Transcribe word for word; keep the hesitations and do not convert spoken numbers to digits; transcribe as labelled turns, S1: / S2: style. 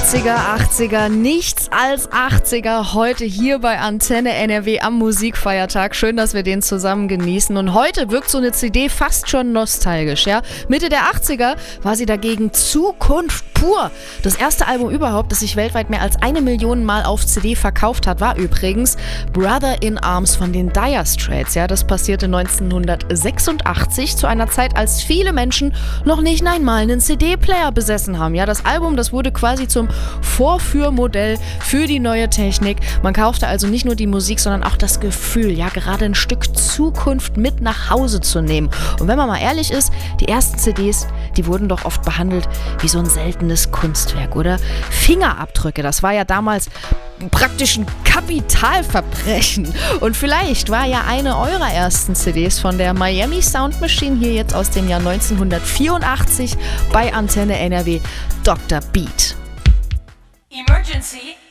S1: siebziger, achtziger, nichts als achtziger heute hier bei Antenne N R W am Musikfeiertag. Schön, dass wir den zusammen genießen. Und heute wirkt so eine C D fast schon nostalgisch, ja? Mitte der achtziger war sie dagegen Zukunft pur. Das erste Album überhaupt, das sich weltweit mehr als eine Million Mal auf C D verkauft hat, war übrigens Brother in Arms von den Dire Straits. Ja, das passierte neunzehnhundertsechsundachtzig, zu einer Zeit, als viele Menschen noch nicht einmal einen C D-Player besessen haben. Ja, das Album, das wurde quasi zum Vorführmodell für die neue Technik. Man kaufte also nicht nur die Musik, sondern auch das Gefühl, ja, gerade ein Stück Zukunft mit nach Hause zu nehmen. Und wenn man mal ehrlich ist, die ersten C Ds, die wurden doch oft behandelt wie so ein seltenes Kunstwerk, oder? Fingerabdrücke, das war ja damals praktisch ein Kapitalverbrechen. Und vielleicht war ja eine eurer ersten C Ds von der Miami Sound Machine hier jetzt aus dem Jahr neunzehnhundertvierundachtzig bei Antenne N R W Doktor Beat.
S2: Emergency.